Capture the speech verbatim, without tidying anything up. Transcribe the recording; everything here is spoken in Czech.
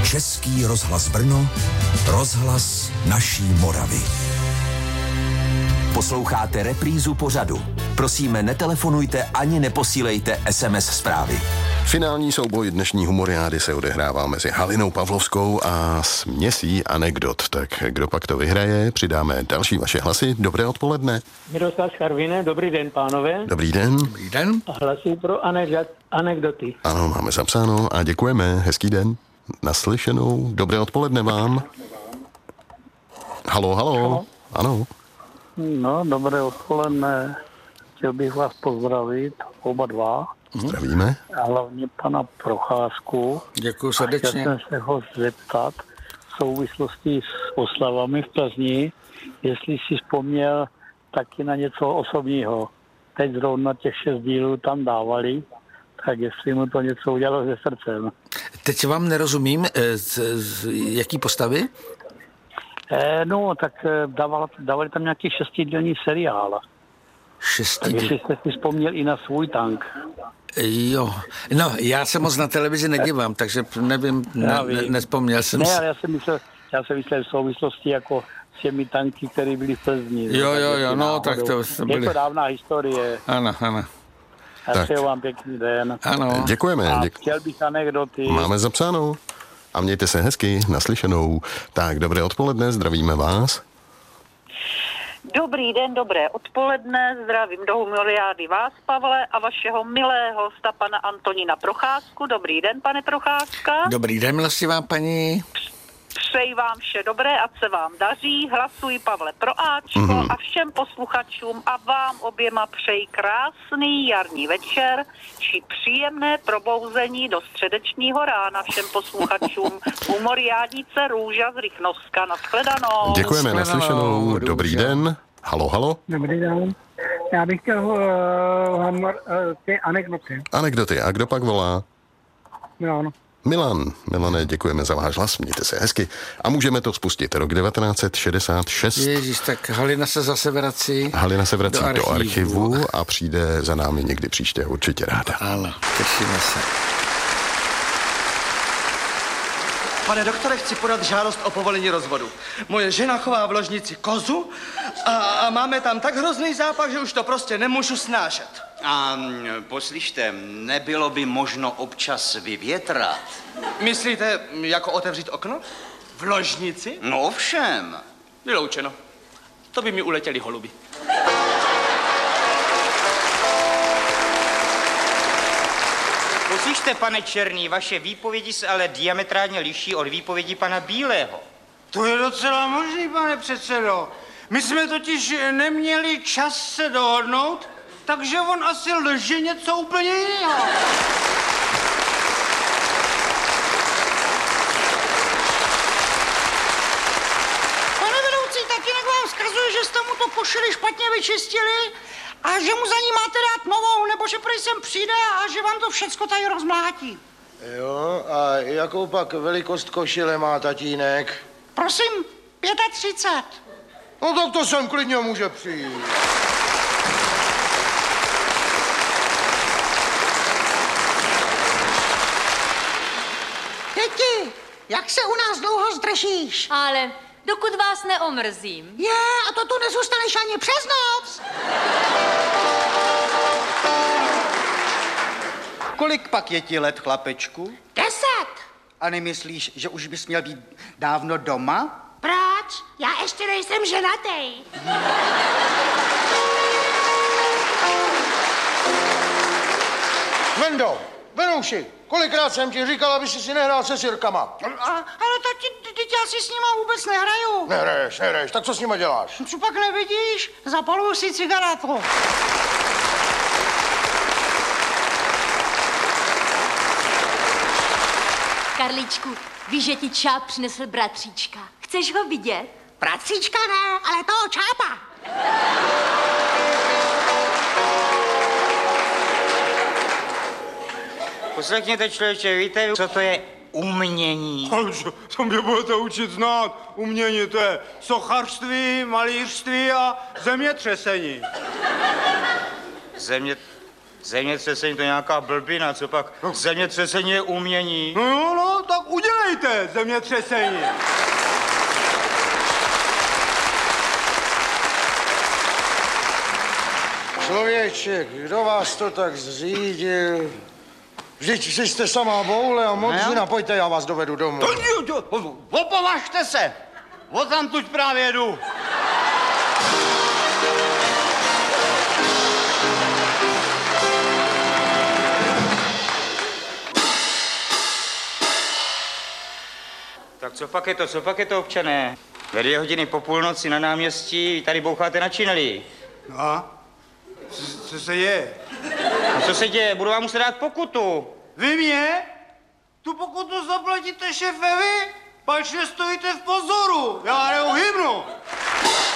Český rozhlas Brno, rozhlas naší Moravy. Posloucháte reprízu pořadu. Prosíme, netelefonujte ani neposílejte es em es zprávy. Finální souboj dnešní humoriády se odehrává mezi Halinou Pavlovskou a směsí anekdot. Tak kdo pak to vyhraje? Přidáme další vaše hlasy. Dobré odpoledne. Miroslav Charvine, dobrý den, pánové. Dobrý den. Dobrý den. Hlasy pro anekdoty. Ano, máme zapsáno a děkujeme. Hezký den. Naslyšenou. Dobré odpoledne vám. Halo, halo. halo. Ano. No, dobré odpoledne. Chtěl bych vás pozdravit, oba dva. Zdravíme. A hlavně pana Procházku. Děkuji srdečně. Chtěl jsem se ho zeptat v souvislosti s oslavami v Plzni, jestli si vzpomněl taky na něco osobního. Teď zrovna těch šest dílů tam dávali, tak jestli mu to něco udělalo se srdcem. Teď vám nerozumím, z, z jaký postavy? Eh, no, tak dávali, dávali tam nějaký šestidílný seriál. Šestý... Tak jestli jste si vzpomněl i na svůj tank. Jo, no, já se moc na televizi nedívám, takže nevím, ne, ne, nespomněl jsem ne, si. ale já jsem myslel, já jsem myslel v souvislosti jako s těmi tanky, které byly v Plzni. Jo, jo, jo, no, tak to byly... Je to dávná historie. Ano, ano. Já přeju vám pěkný den. Ano. Děkujeme. A Děk... chtěl bych anekdoty. Máme zapsáno. A mějte se hezky, naslyšenou. Tak, dobré odpoledne, zdravíme vás. Dobrý den, dobré odpoledne, zdravím do humoriády vás, Pavle, a vašeho milého hosta, pana Antonína Procházku. Dobrý den, pane Procházka. Dobrý den, milostivá paní. Přeji vám vše dobré, ať se vám daří. Hlasuji, Pavle, pro Ačko mm-hmm. a všem posluchačům a vám oběma přeji krásný jarní večer či příjemné probouzení do středečního rána všem posluchačům humoriádnice Růža z Rychnovska. Nashledanou. Děkujeme, naslyšenou. Dobrý den. Halo, halo. Dobrý den. Já bych chtěl uh, uh, ty anekdoty. Anekdoty. A kdo pak volá? Jo, Milan. Milane, děkujeme za váš hlas, mějte se hezky. A můžeme to spustit. Rok devatenáct set šedesát šest. Ježíš, tak Halina se zase vrací. Halina se vrací do archivu, do archivu a přijde za námi někdy příště, určitě ráda. Ano, těšíme se. Pane doktore, chci podat žádost o povolení rozvodu. Moje žena chová v ložnici kozu a, a máme tam tak hrozný zápach, že už to prostě nemůžu snášet. A poslyšte, nebylo by možno občas vyvětrat? Myslíte, jako otevřít okno? V ložnici? No ovšem. Vyloučeno. To by mi uletěli holuby. Poslyšte, pane Černý, vaše výpovědi se ale diametrálně liší od výpovědi pana Bílého. To je docela možný, pane předsedo. My jsme totiž neměli čas se dohodnout, takže on asi lže něco úplně jiného. Pane vedoucí, tatínek vám vzkazuje, že jste mu to košili špatně vyčistili a že mu za ní máte dát novou, nebo že prý sem přijde a že vám to všecko tady rozmlátí. Jo, a jakou pak velikost košile má tatínek? Prosím, třicet pět. No tak to sem klidně může přijít. Děti, jak se u nás dlouho zdržíš? Ale dokud vás neomrzím. Je, a to tu nezůstaneš ani přes noc. Kolik pak je ti let, chlapečku? Deset. A nemyslíš, že už bys měl být dávno doma? Proč? Já ještě nejsem ženatý. Vendo, Venouši, kolikrát jsem ti říkal, aby si si nehrál se sirkama? A, ale tati, teď já si s nima vůbec nehraju. Nehraješ, nehraješ, tak co s nima děláš? Co pak nevidíš? Zapaluju si cigaretu. Karličku, víš, že ti Čáp přinesl bratříčka. Chceš ho vidět? Bratříčka ne, ale toho Čápa. Poslechněte, člověče, víte, co to je umění? Ale co, co mě budete učit znát? Umění, to je sochařství, malířství a zemětřesení. Země... Zemětřesení to je nějaká blbina, co pak? No. Zemětřesení je umění. No jo, no, tak udělejte zemětřesení. Člověče, kdo vás to tak zřídil? Vždyť si jste samá boule a modřina, pojďte, já vás dovedu domů. Opovažte se, odtamtud právě jdu. Tak co pak je to, co pak je to, občané? Ve dvě hodiny po půlnoci na náměstí, tady boucháte na čineli. No a? Co, co se děje? A co se děje? Budu vám muset dát pokutu. Vy mě? Tu pokutu zaplatíte šéfovi? Pač nestojíte v pozoru. Já neuhybnu.